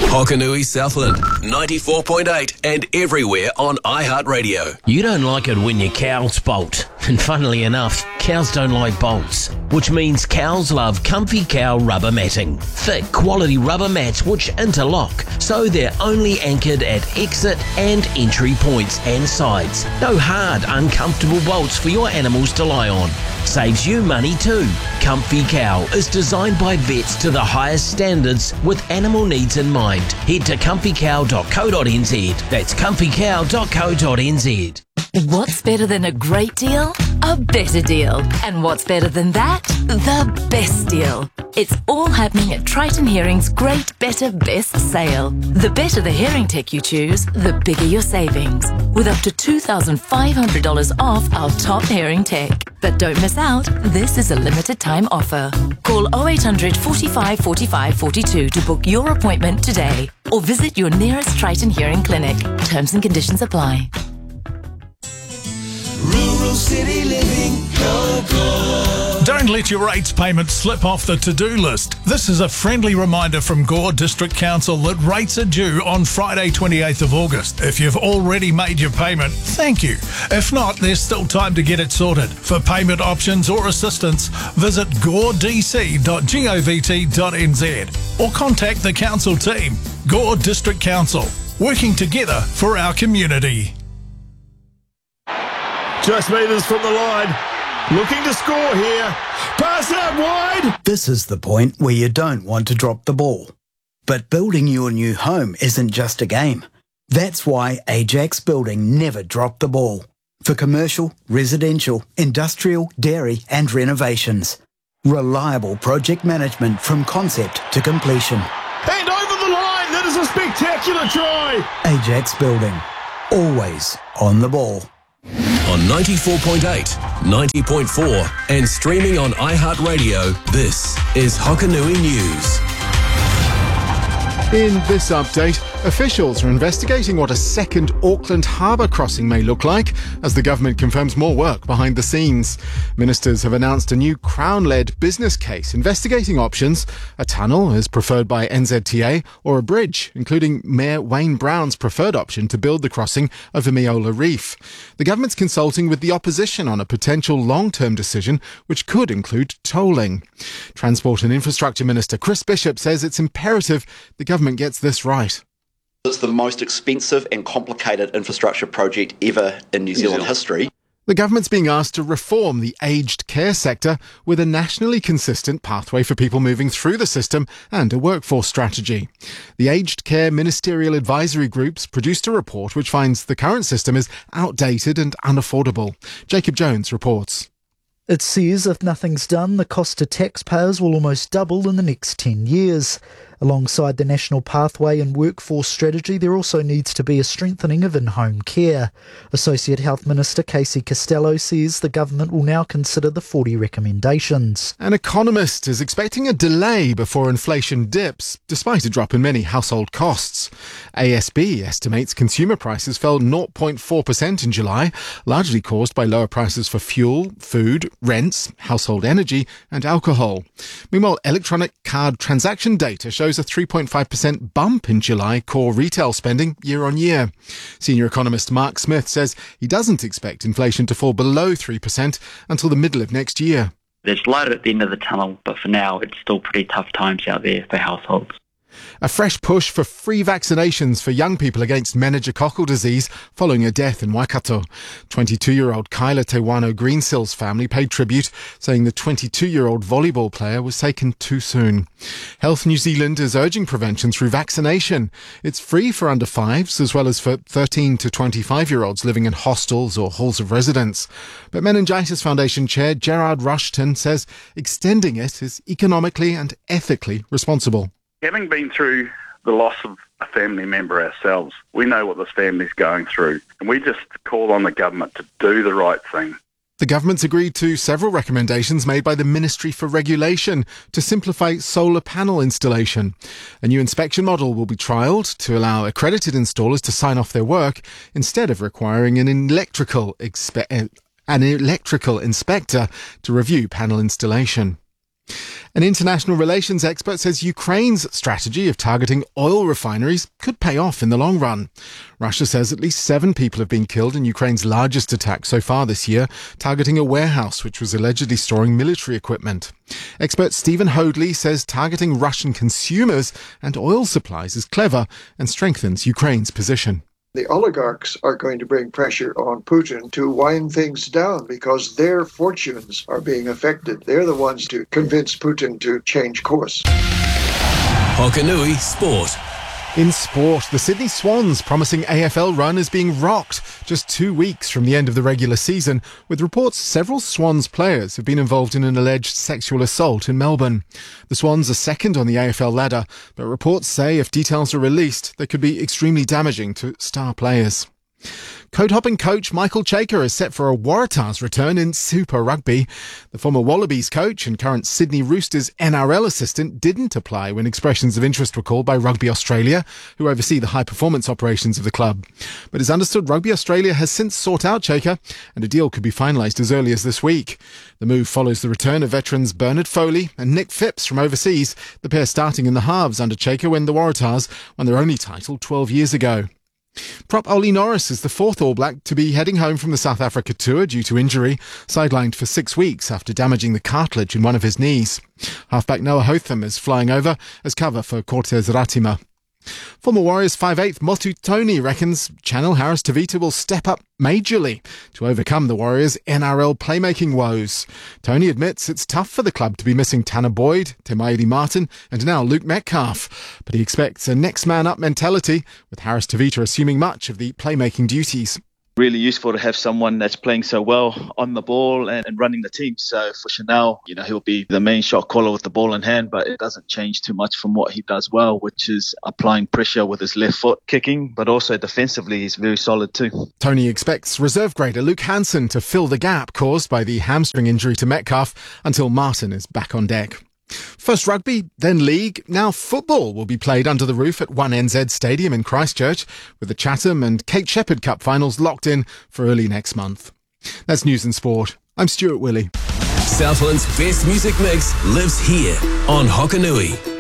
Hokanui Southland, 94.8 and everywhere on iHeartRadio. You don't like it when your cows bolt. And funnily enough, cows don't like bolts, which means cows love Comfy Cow rubber matting. Thick, quality rubber mats which interlock, so they're only anchored at exit and entry points and sides. No hard, uncomfortable bolts for your animals to lie on. Saves you money too. Comfy Cow is designed by vets to the highest standards with animal needs in mind. Head to comfycow.co.nz. That's comfycow.co.nz. What's better than a great deal? A better deal. And what's better than that? The best deal. It's all happening at Triton Hearing's Great Better Best sale. The better the hearing tech you choose, the bigger your savings. With up to $2,500 off our top hearing tech. But don't miss out, this is a limited time offer. Call 0800 45 45 42 to book your appointment today. Or visit your nearest Triton Hearing clinic. Terms and conditions apply. Rural City Living, go, go. Don't let your rates payment slip off the to-do list. This is a friendly reminder from Gore District Council that rates are due on Friday 28th of August. If you've already made your payment, thank you. If not, there's still time to get it sorted. For payment options or assistance, visit goredc.govt.nz or contact the council team. Gore District Council, working together for our community. Just metres from the line. Looking to score here. Pass out wide. This is the point where you don't want to drop the ball. But building your new home isn't just a game. That's why Ajax Building never dropped the ball. For commercial, residential, industrial, dairy and renovations. Reliable project management from concept to completion. And over the line. That is a spectacular try. Ajax Building. Always on the ball. On 94.8, 90.4 and streaming on iHeartRadio, this is Hokanui News. In this update, officials are investigating what a second Auckland harbour crossing may look like as the government confirms more work behind the scenes. Ministers have announced a new Crown-led business case investigating options, a tunnel as preferred by NZTA or a bridge, including Mayor Wayne Brown's preferred option to build the crossing over Meola Reef. The government's consulting with the opposition on a potential long-term decision which could include tolling. Transport and Infrastructure Minister Chris Bishop says it's imperative the government gets this right. It's the most expensive and complicated infrastructure project ever in New Zealand history. The government's being asked to reform the aged care sector with a nationally consistent pathway for people moving through the system and a workforce strategy. The Aged Care Ministerial Advisory Groups produced a report which finds the current system is outdated and unaffordable. Jacob Jones reports. It says if nothing's done, the cost to taxpayers will almost double in the next 10 years. Alongside the National Pathway and Workforce Strategy, there also needs to be a strengthening of in-home care. Associate Health Minister Casey Costello says the government will now consider the 40 recommendations. An economist is expecting a delay before inflation dips, despite a drop in many household costs. ASB estimates consumer prices fell 0.4% in July, largely caused by lower prices for fuel, food, rents, household energy and alcohol. Meanwhile, electronic card transaction data shows a 3.5% bump in July core retail spending year on year. Senior economist Mark Smith says he doesn't expect inflation to fall below 3% until the middle of next year. There's light at the end of the tunnel, but for now it's still pretty tough times out there for households. A fresh push for free vaccinations for young people against meningococcal disease following a death in Waikato. 22-year-old Kyla Tewano Greensills family paid tribute, saying the 22-year-old volleyball player was taken too soon. Health New Zealand is urging prevention through vaccination. It's free for under 5s as well as for 13 to 25-year-olds living in hostels or halls of residence. But Meningitis Foundation Chair Gerard Rushton says extending it is economically and ethically responsible. Having been through the loss of a family member ourselves, we know what this family's going through, and we just call on the government to do the right thing. The government's agreed to several recommendations made by the Ministry for Regulation to simplify solar panel installation. A new inspection model will be trialled to allow accredited installers to sign off their work instead of requiring an electrical inspector to review panel installation. An international relations expert says Ukraine's strategy of targeting oil refineries could pay off in the long run. Russia says at least 7 people have been killed in Ukraine's largest attack so far this year, targeting a warehouse which was allegedly storing military equipment. Expert Stephen Hoadley says targeting Russian consumers and oil supplies is clever and strengthens Ukraine's position. The oligarchs are going to bring pressure on Putin to wind things down because their fortunes are being affected. They're the ones to convince Putin to change course. Hokanui Sport. In sport, the Sydney Swans' promising AFL run is being rocked just 2 weeks from the end of the regular season, with reports several Swans players have been involved in an alleged sexual assault in Melbourne. The Swans are second on the AFL ladder, but reports say if details are released, they could be extremely damaging to star players. Code-hopping coach Michael Chaker is set for a Waratahs return in Super Rugby. The former Wallabies coach and current Sydney Roosters NRL assistant didn't apply when expressions of interest were called by Rugby Australia, who oversee the high-performance operations of the club. But it's understood Rugby Australia has since sought out Chaker, and a deal could be finalised as early as this week. The move follows the return of veterans Bernard Foley and Nick Phipps from overseas, the pair starting in the halves under Chaker when the Waratahs won their only title 12 years ago. Prop Ollie Norris is the fourth All Black to be heading home from the South Africa tour due to injury, sidelined for 6 weeks after damaging the cartilage in one of his knees. Halfback Noah Hotham is flying over as cover for Cortez Ratima. Former Warriors 5'8" Motu Tony reckons Channel Harris Tavita will step up majorly to overcome the Warriors' NRL playmaking woes. Tony admits it's tough for the club to be missing Tanner Boyd, Temaidi Martin and now Luke Metcalf, but he expects a next man up mentality, with Harris Tavita assuming much of the playmaking duties. Really useful to have someone that's playing so well on the ball and running the team. So for Chanel, he'll be the main shot caller with the ball in hand, but it doesn't change too much from what he does well, which is applying pressure with his left foot kicking, but also defensively he's very solid too. Tony expects reserve grader Luke Hansen to fill the gap caused by the hamstring injury to Metcalf until Martin is back on deck. First rugby, then league, now football will be played under the roof at 1NZ Stadium in Christchurch, with the Chatham and Kate Shepherd Cup finals locked in for early next month. That's News and Sport. I'm Stuart Willey. Southland's best music mix lives here on Hokanui.